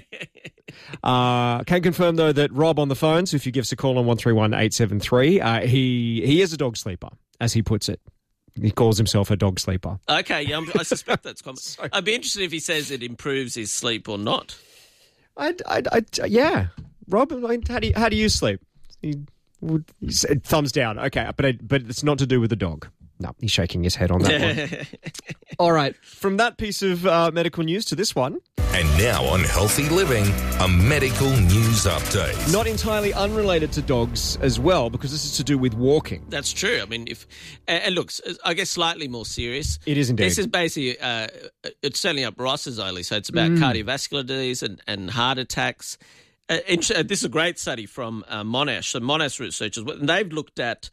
Can confirm, though, that Rob on the phone, so if you give us a call on 131 873, he is a dog sleeper, as he puts it. He calls himself a dog sleeper. Okay, yeah, I suspect that's common. I'd be interested if he says it improves his sleep or not. Yeah. Rob, how do you sleep? He said thumbs down. Okay, but it's not to do with the dog. No, he's shaking his head on that one. All right, from that piece of medical news to this one. And now on Healthy Living, a medical news update. Not entirely unrelated to dogs as well, because this is to do with walking. That's true. I mean, and look, I guess slightly more serious. It is indeed. This is basically, it's certainly up Ross's alley, so it's about cardiovascular disease and heart attacks. This is a great study from Monash. So Monash researchers, they've looked at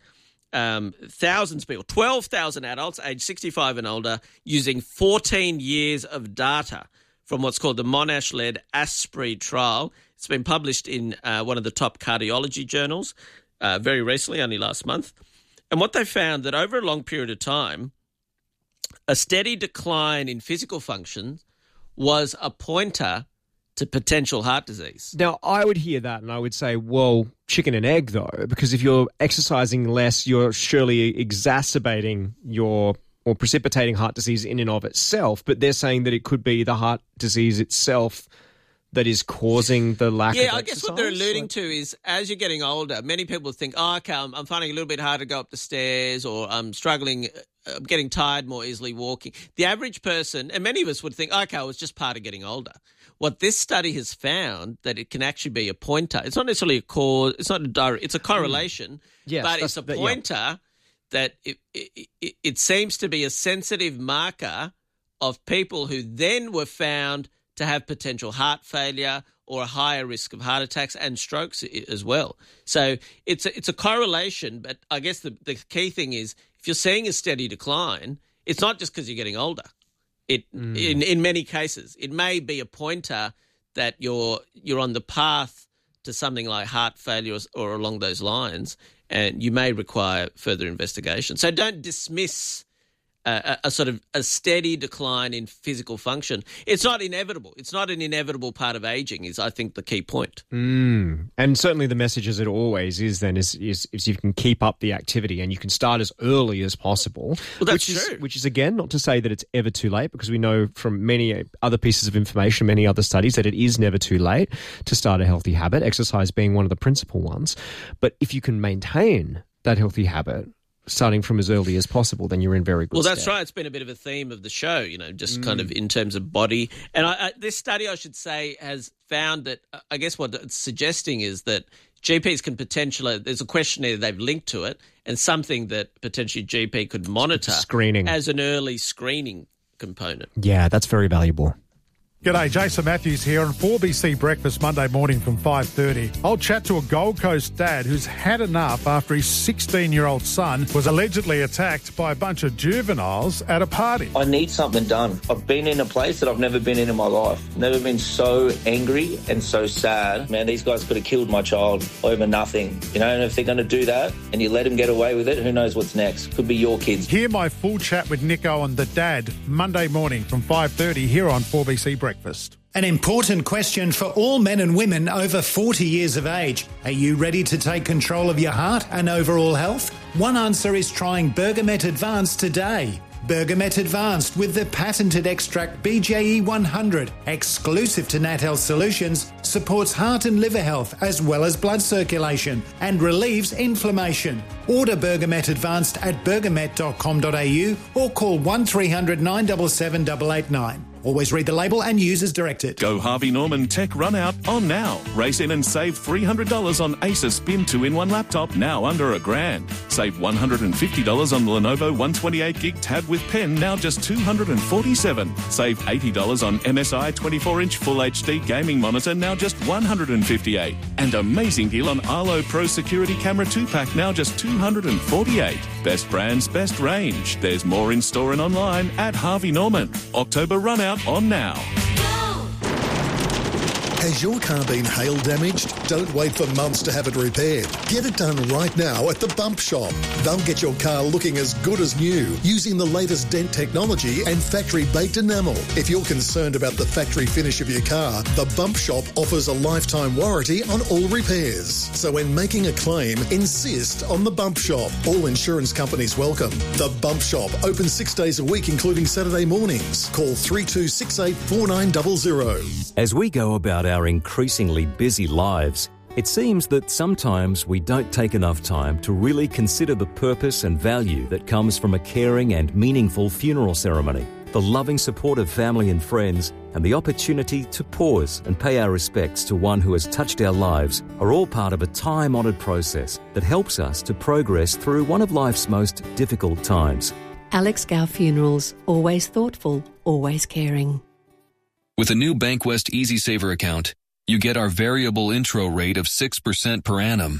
thousands of people, 12,000 adults aged 65 and older, using 14 years of data from what's called the Monash-led ASPRE trial. It's been published in one of the top cardiology journals very recently, only last month. And what they found that over a long period of time, a steady decline in physical function was a pointer to potential heart disease. Now, I would hear that and I would say, well, chicken and egg, though, because if you're exercising less, you're surely exacerbating or precipitating heart disease in and of itself. But they're saying that it could be the heart disease itself that is causing the lack of exercise. Yeah, I guess what they're alluding to is as you're getting older, many people think, okay, I'm finding it a little bit harder to go up the stairs, or I'm struggling, I'm getting tired more easily walking. The average person, and many of us would think, okay, well, it's just part of getting older. What this study has found, that it can actually be a pointer. It's not necessarily a cause, it's not a direct, it's a correlation, Yes, but it's a pointer that it seems to be a sensitive marker of people who then were found to have potential heart failure or a higher risk of heart attacks and strokes as well. So it's a correlation, but I guess the key thing is if you're seeing a steady decline, it's not just because you're getting older. In many cases, it may be a pointer that you're on the path to something like heart failure or along those lines, and you may require further investigation. So don't dismiss a sort of a steady decline in physical function. It's not inevitable. It's not an inevitable part of aging is, I think, the key point. And certainly the message, as it always is then, is you can keep up the activity and you can start as early as possible. Well, that's true. Which is, again, not to say that it's ever too late, because we know from many other pieces of information, many other studies, that it is never too late to start a healthy habit, exercise being one of the principal ones. But if you can maintain that healthy habit, starting from as early as possible, then you're in very good Well, that's stead. right. It's been a bit of a theme of the show, just kind of in terms of body. And this study, I should say, has found that, I guess what it's suggesting is that GPs can potentially, there's a questionnaire they've linked to it, and something that potentially GP could monitor Screening. as an early screening component. Yeah, that's very valuable. G'day, Jason Matthews here on 4BC Breakfast Monday morning from 5:30. I'll chat to a Gold Coast dad who's had enough after his 16-year-old son was allegedly attacked by a bunch of juveniles at a party. I need something done. I've been in a place that I've never been in my life. Never been so angry and so sad. Man, these guys could have killed my child over nothing. And if they're going to do that and you let them get away with it, who knows what's next? Could be your kids. Hear my full chat with Nico and the dad Monday morning from 5:30 here on 4BC Breakfast. An important question for all men and women over 40 years of age. Are you ready to take control of your heart and overall health? One answer is trying Bergamet Advanced today. Bergamet Advanced with the patented extract BJE 100, exclusive to Nat Health Solutions, supports heart and liver health as well as blood circulation and relieves inflammation. Order Bergamet Advanced at bergamet.com.au or call 1300 977 889. Always read the label and use as directed. Go Harvey Norman Tech Run Out on now. Race in and save $300 on Acer Spin 2-in-1 laptop, now under $1,000. Save $150 on the Lenovo 128GB tab with pen, now just $247. Save $80 on MSI 24-inch Full HD gaming monitor, now just $158. And amazing deal on Arlo Pro Security Camera 2-pack, now just $248. Best brands, best range. There's more in store and online at Harvey Norman. October Run Out on now. Has your car been hail damaged? Don't wait for months to have it repaired. Get it done right now at the Bump Shop. They'll get your car looking as good as new using the latest dent technology and factory-baked enamel. If you're concerned about the factory finish of your car, the Bump Shop offers a lifetime warranty on all repairs. So when making a claim, insist on the Bump Shop. All insurance companies welcome. The Bump Shop, open 6 days a week, including Saturday mornings. Call 3268 4900. As we go about our increasingly busy lives, it seems that sometimes we don't take enough time to really consider the purpose and value that comes from a caring and meaningful funeral ceremony. The loving support of family and friends and the opportunity to pause and pay our respects to one who has touched our lives are all part of a time-honoured process that helps us to progress through one of life's most difficult times. Alex Gow Funerals, always thoughtful, always caring. With a new Bankwest Easy Saver account, you get our variable intro rate of 6% per annum.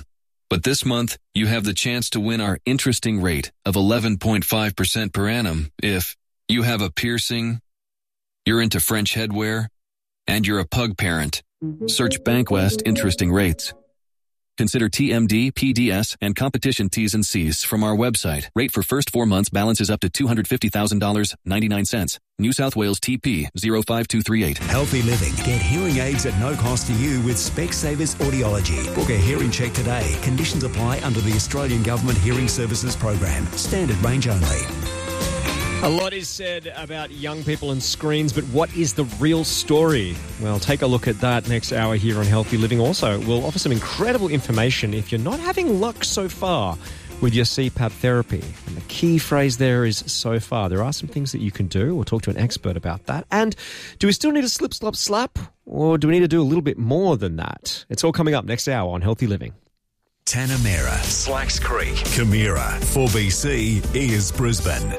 But this month, you have the chance to win our interesting rate of 11.5% per annum if you have a piercing, you're into French headwear, and you're a pug parent. Search Bankwest Interesting Rates. Consider TMD, PDS, and competition T's and C's from our website. Rate for first 4 months balances up to $250,000, 99 cents. New South Wales TP 05238. Healthy living. Get hearing aids at no cost to you with Specsavers Audiology. Book a hearing check today. Conditions apply under the Australian Government Hearing Services Program. Standard range only. A lot is said about young people and screens, but what is the real story? Well, take a look at that next hour here on Healthy Living. Also, we'll offer some incredible information if you're not having luck so far with your CPAP therapy. And the key phrase there is so far. There are some things that you can do. We'll talk to an expert about that. And do we still need a slip, slop, slap? Or do we need to do a little bit more than that? It's all coming up next hour on Healthy Living. Tanamera, Slacks Creek, Camira, 4BC is Brisbane.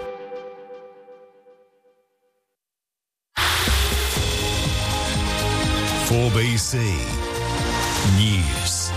BC News.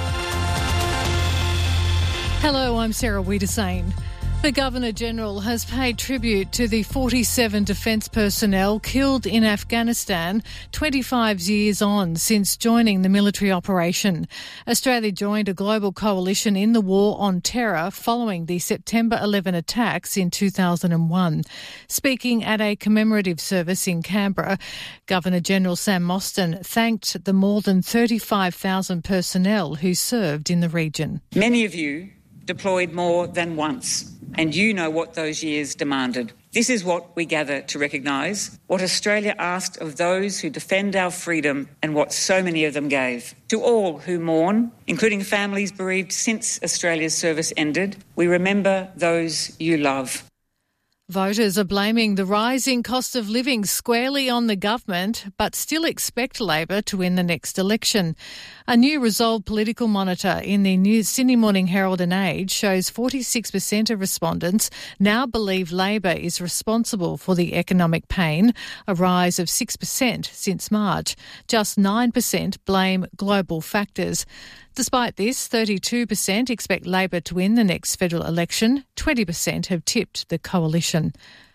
Hello, I'm Sarah Wiedersane. The Governor-General has paid tribute to the 47 defence personnel killed in Afghanistan 25 years on since joining the military operation. Australia joined a global coalition in the war on terror following the September 11 attacks in 2001. Speaking at a commemorative service in Canberra, Governor-General Sam Mostyn thanked the more than 35,000 personnel who served in the region. Many of you deployed more than once, and you know what those years demanded. This is what we gather to recognise, what Australia asked of those who defend our freedom and what so many of them gave. To all who mourn, including families bereaved since Australia's service ended, we remember those you love. Voters are blaming the rising cost of living squarely on the government, but still expect Labor to win the next election. A new Resolve political monitor in the Sydney Morning Herald and Age shows 46% of respondents now believe Labor is responsible for the economic pain, a rise of 6% since March. Just 9% blame global factors. Despite this, 32% expect Labor to win the next federal election. 20% have tipped the coalition.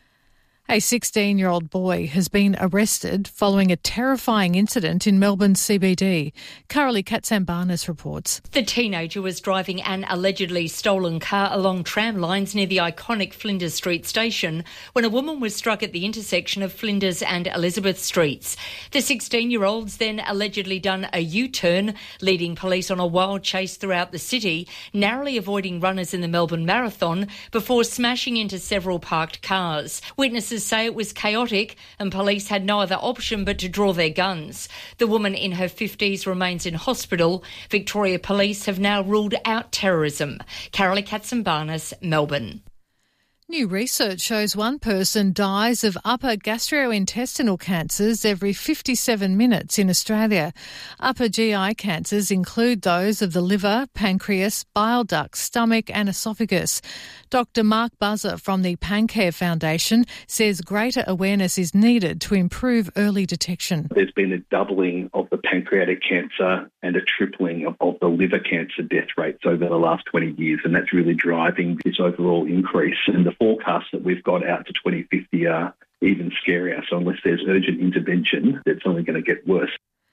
A 16-year-old boy has been arrested following a terrifying incident in Melbourne CBD. Carolee Katsambarnis reports. The teenager was driving an allegedly stolen car along tram lines near the iconic Flinders Street station when a woman was struck at the intersection of Flinders and Elizabeth Streets. The 16-year-old's then allegedly done a U-turn, leading police on a wild chase throughout the city, narrowly avoiding runners in the Melbourne Marathon before smashing into several parked cars. Witnesses say it was chaotic and police had no other option but to draw their guns. The woman in her 50s remains in hospital. Victoria Police have now ruled out terrorism. Carolee Katsambarnis, Melbourne. New research shows one person dies of upper gastrointestinal cancers every 57 minutes in Australia. Upper GI cancers include those of the liver, pancreas, bile duct, stomach and esophagus. Dr. Mark Buzzer from the PanCare Foundation says greater awareness is needed to improve early detection. There's been a doubling of the pancreatic cancer and a tripling of the liver cancer death rates over the last 20 years, and that's really driving this overall increase. And the forecasts that we've got out to 2050 are even scarier. So unless there's urgent intervention, it's only going to get worse.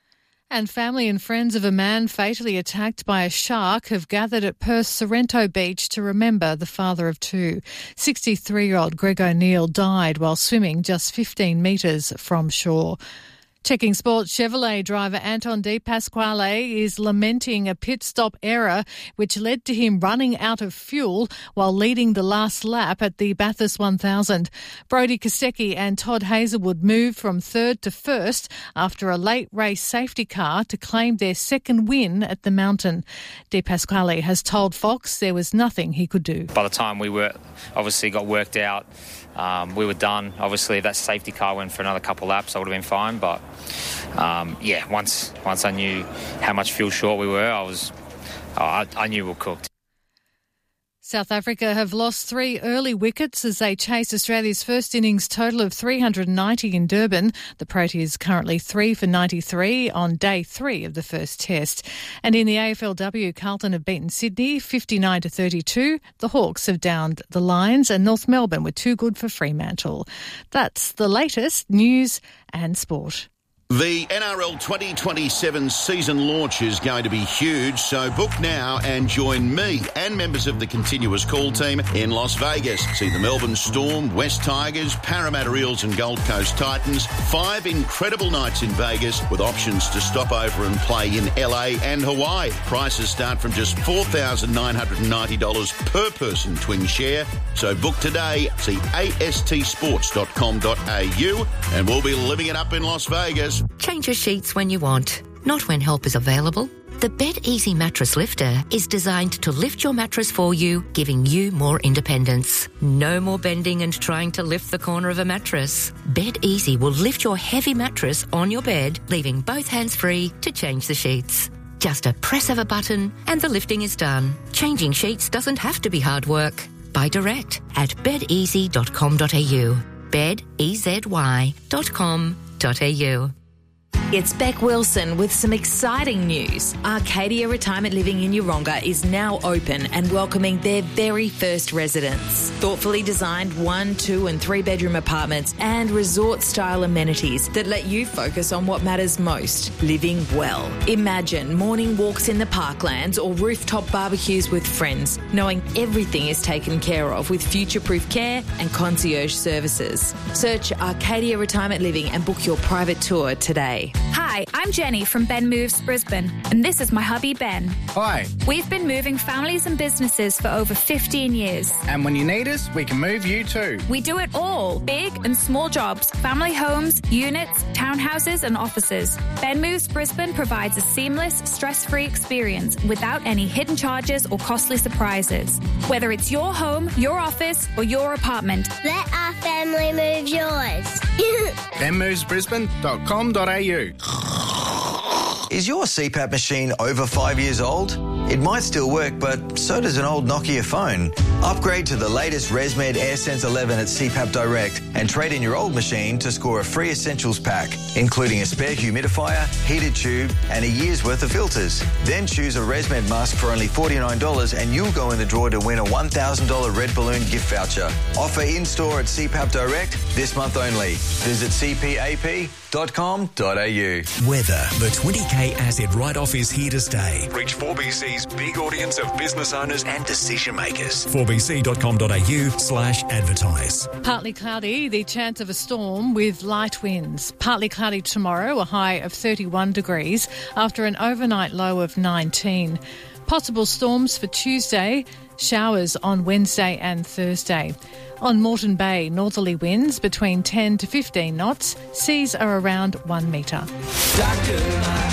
And family and friends of a man fatally attacked by a shark have gathered at Perth's Sorrento Beach to remember the father of two. 63-year-old Greg O'Neill died while swimming just 15 metres from shore. Checking sports, Chevrolet driver Anton De Pasquale is lamenting a pit stop error which led to him running out of fuel while leading the last lap at the Bathurst 1000. Brodie Kostecki and Todd Hazelwood moved from third to first after a late race safety car to claim their second win at the mountain. De Pasquale has told Fox there was nothing he could do. By the time we were obviously got worked out, we were done. Obviously, if that safety car went for another couple laps, I would have been fine. But once I knew how much fuel short we were, I knew we were cooked. South Africa have lost 3 early wickets as they chase Australia's first innings total of 390 in Durban. The Proteas currently 3 for 93 on day 3 of the first test. And in the AFLW, Carlton have beaten Sydney 59-32. The Hawks have downed the Lions and North Melbourne were too good for Fremantle. That's the latest news and sport. The NRL 2027 season launch is going to be huge, so book now and join me and members of the Continuous Call team in Las Vegas. See the Melbourne Storm, West Tigers, Parramatta Eels and Gold Coast Titans. 5 incredible nights in Vegas with options to stop over and play in LA and Hawaii. Prices start from just $4,990 per person twin share. So book today. See astsports.com.au and we'll be living it up in Las Vegas. Change your sheets when you want, not when help is available. The Bed Easy Mattress Lifter is designed to lift your mattress for you, giving you more independence. No more bending and trying to lift the corner of a mattress. Bed Easy will lift your heavy mattress on your bed, leaving both hands free to change the sheets. Just a press of a button and the lifting is done. Changing sheets doesn't have to be hard work. Buy direct at bedeasy.com.au. bedeasy.com.au. It's Beck Wilson with some exciting news. Arcadia Retirement Living in Yeronga is now open and welcoming their very first residents. Thoughtfully designed 1, 2 and 3 bedroom apartments and resort-style amenities that let you focus on what matters most, living well. Imagine morning walks in the parklands or rooftop barbecues with friends, knowing everything is taken care of with future-proof care and concierge services. Search Arcadia Retirement Living and book your private tour today. Hi, I'm Jenny from Ben Moves Brisbane, and this is my hubby Ben. Hi. We've been moving families and businesses for over 15 years. And when you need us, we can move you too. We do it all, big and small jobs, family homes, units, townhouses and offices. Ben Moves Brisbane provides a seamless, stress-free experience without any hidden charges or costly surprises. Whether it's your home, your office or your apartment. Let our family move yours. benmovesbrisbane.com.au. Is your CPAP machine over 5 years old? It might still work, but so does an old Nokia phone. Upgrade to the latest ResMed AirSense 11 at CPAP Direct and trade in your old machine to score a free essentials pack, including a spare humidifier, heated tube and a year's worth of filters. Then choose a ResMed mask for only $49 and you'll go in the draw to win a $1,000 Red Balloon gift voucher. Offer in-store at CPAP Direct this month only. Visit cpap.com.au. Weather. The 20K asset write-off is here to stay. Reach 4BC's big audience of business owners and decision makers. 4bc.com.au/advertise. Partly cloudy, the chance of a storm with light winds. Partly cloudy tomorrow, a high of 31 degrees after an overnight low of 19. Possible storms for Tuesday, showers on Wednesday and Thursday. On Moreton Bay, northerly winds between 10 to 15 knots. Seas are around 1 metre. Doctor, my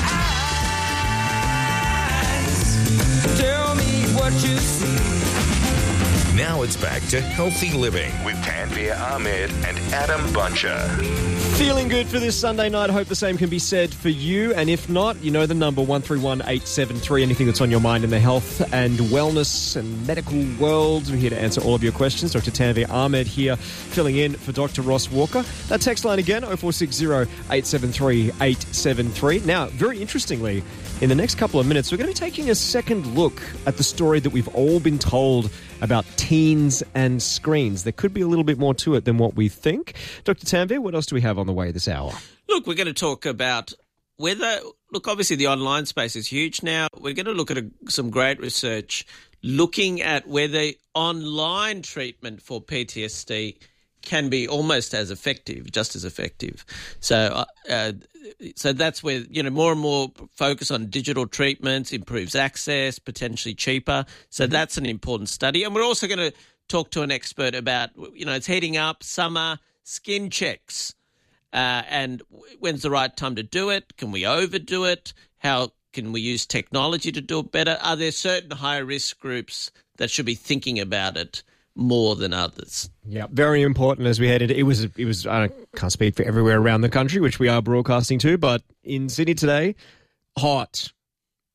eyes, tell me what you see. Now it's back to Healthy Living with Tanvir Ahmed and Adam Buncher. Feeling good for this Sunday night. I hope the same can be said for you. And if not, you know the number 131873. Anything that's on your mind in the health and wellness and medical world. We're here to answer all of your questions. Dr. Tanvir Ahmed here, filling in for Dr. Ross Walker. That text line again, 0460 873 873. Now, very interestingly, in the next couple of minutes, we're going to be taking a second look at the story that we've all been told about teens and screens. There could be a little bit more to it than what we think. Dr. Tanvir, what else do we have on the way this hour? Look, we're going to talk about whether, look, obviously the online space is huge now. We're going to look at some great research looking at whether online treatment for PTSD can be almost as effective, just as effective. So that's where, more and more focus on digital treatments, improves access, potentially cheaper. So that's an important study. And we're also going to talk to an expert about, it's heating up, summer, skin checks, and when's the right time to do it? Can we overdo it? How can we use technology to do it better? Are there certain high-risk groups that should be thinking about it more than others? Yeah, very important as we head into it was I can't speak for everywhere around the country, which we are broadcasting to, but in Sydney today, hot.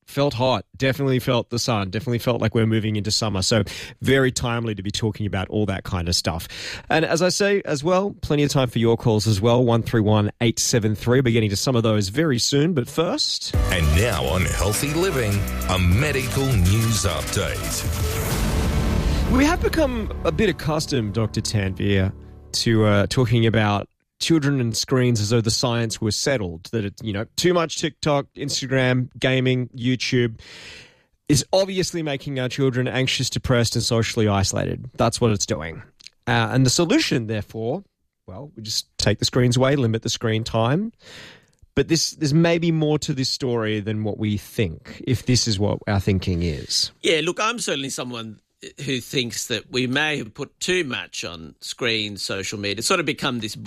felt hot, definitely felt the sun, definitely felt like we're moving into summer. So very timely to be talking about all that kind of stuff. And as I say as well, plenty of time for your calls as well, 131 873. We're getting to some of those very soon, but first... And now on Healthy Living, a medical news update. We have become a bit accustomed, Dr. Tanvir, to talking about children and screens as though the science was settled, that it, too much TikTok, Instagram, gaming, YouTube is obviously making our children anxious, depressed, and socially isolated. That's what it's doing. And the solution, therefore, well, we just take the screens away, limit the screen time. But there's maybe more to this story than what we think, if this is what our thinking is. Yeah, look, I'm certainly someone who thinks that we may have put too much on screens, social media. It's sort of become this